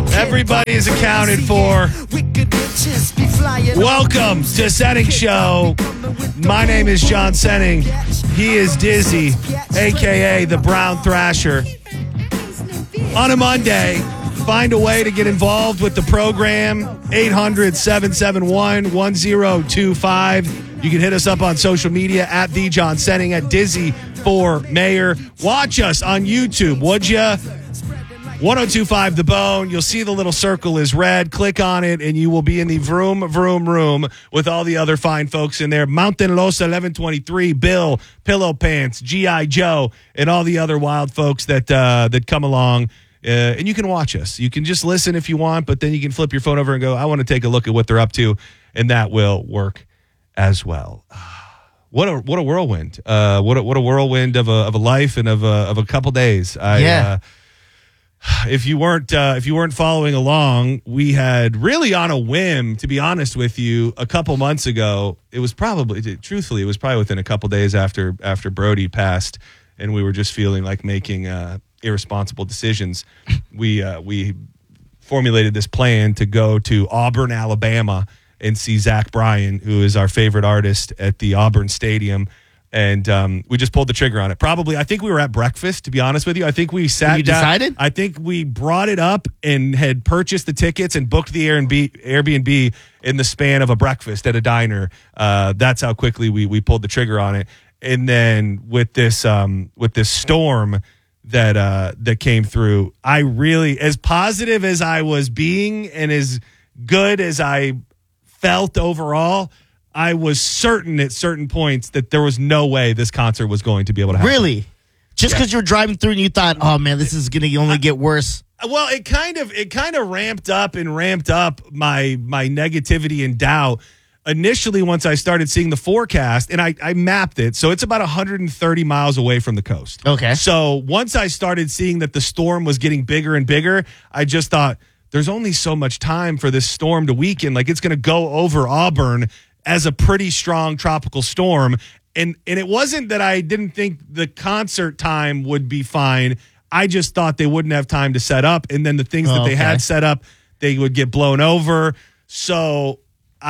Everybody is accounted for. Welcome to Senning Show. My name is John Senning. He is Dizzy, a.k.a. the Brown Thrasher. On a Monday, find a way to get involved with the program. 800-771-1025. You can hit us up on social media at The John Senning, at Dizzy for Mayor. Watch us on YouTube, would ya? 1025 The Bone. You'll see the little circle is red. Click on it, and you will be in the room with all the other fine folks in there. Mountain Losa 1123, Bill, Pillow Pants, G.I. Joe, and all the other wild folks that come along. And you can watch us. You can just listen if you want, but then you can flip your phone over and go, I want to take a look at what they're up to, and that will work as well. What a whirlwind! What a whirlwind of a life and of a couple days. If you weren't following along, we had really on a whim, to be honest with you, a couple months ago. It was probably within a couple days after Brody passed, and we were just feeling like making irresponsible decisions. We formulated this plan to go to Auburn, Alabama, and see Zach Bryan, who is our favorite artist at the Auburn Stadium. And we just pulled the trigger on it. Probably, I think we were at breakfast, to be honest with you. I think we sat you down. Decided? I think we brought it up and had purchased the tickets and booked the Airbnb in the span of a breakfast at a diner. That's how quickly we pulled the trigger on it. And then with this storm that came through, I really, as positive as I was being and as good as I felt overall, I was certain at certain points that there was no way this concert was going to be able to happen. Really? Just because you were driving through and you thought, oh man, this is going to only get worse. Well, it kind of ramped up my negativity and doubt. Initially, once I started seeing the forecast, and I mapped it, so it's about 130 miles away from the coast. Okay. So once I started seeing that the storm was getting bigger and bigger, I just thought, there's only so much time for this storm to weaken. Like, it's going to go over Auburn as a pretty strong tropical storm. And it wasn't that I didn't think the concert time would be fine. I just thought they wouldn't have time to set up. And then the things that they had set up, they would get blown over. So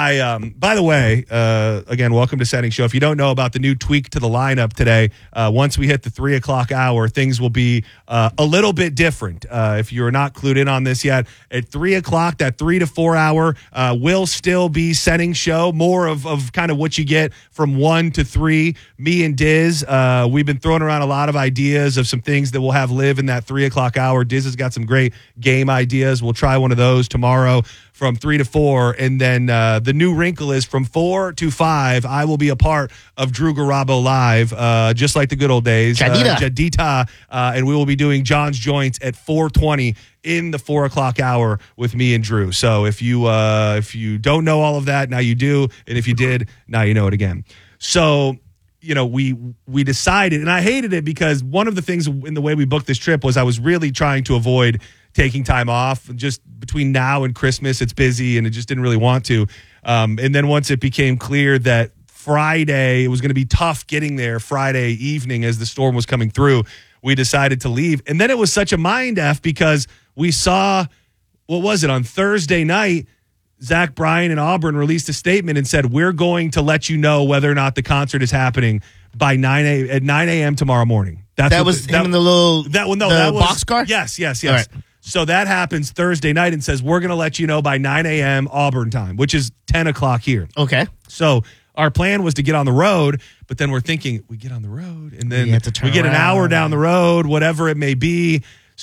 I, by the way, again, welcome to Senning Show. If you don't know about the new tweak to the lineup today, once we hit the 3 o'clock hour, things will be a little bit different. If you're not clued in on this yet, at 3 o'clock, that 3 to 4 hour will still be Senning Show. More of kind of what you get from 1 to 3. Me and Diz, we've been throwing around a lot of ideas of some things that we'll have live in that 3 o'clock hour. Diz has got some great game ideas. We'll try one of those tomorrow from 3 to 4, and then the new wrinkle is from 4 to 5, I will be a part of Drew Garabo Live, just like the good old days. Jadita. And we will be doing John's Joints at 4:20 in the 4 o'clock hour with me and Drew. So if you don't know all of that, now you do. And if you did, now you know it again. So, you know, we decided, and I hated it because one of the things in the way we booked this trip was I was really trying to avoid taking time off. Just between now and Christmas, it's busy, and it just didn't really want to. And then once it became clear that Friday, it was going to be tough getting there Friday evening as the storm was coming through, we decided to leave. And then it was such a mind F because we saw, what was it, on Thursday night, Zach Bryan and Auburn released a statement and said, we're going to let you know whether or not the concert is happening by 9 a.m. tomorrow morning. That was him in the little boxcar? Yes. All right. So that happens Thursday night and says, we're going to let you know by 9 a.m. Auburn time, which is 10 o'clock here. Okay. So our plan was to get on the road, but then we're thinking, we get on the road, and then we get an hour down the road, whatever it may be.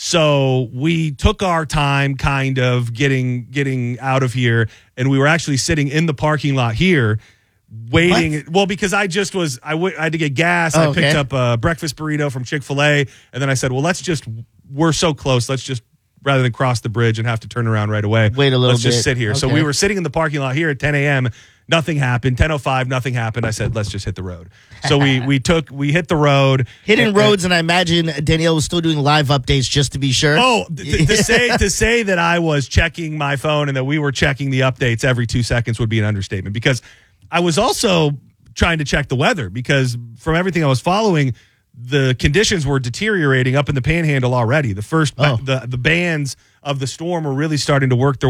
So we took our time kind of getting out of here, and we were actually sitting in the parking lot here waiting. What? Well, because I had to get gas. I picked up a breakfast burrito from Chick-fil-A, and then I said, well, we're so close. Let's just, rather than cross the bridge and have to turn around right away, wait a little let's bit. just sit here. Okay. So we were sitting in the parking lot here at 10 a.m. Nothing happened. 10:05, nothing happened. I said, let's just hit the road. So we hit the road. Hitting roads, and I imagine Danielle was still doing live updates just to be sure. Oh, to say that I was checking my phone and that we were checking the updates every 2 seconds would be an understatement, because I was also trying to check the weather, because from everything I was following, the conditions were deteriorating up in the Panhandle already. The bands of the storm were really starting to work their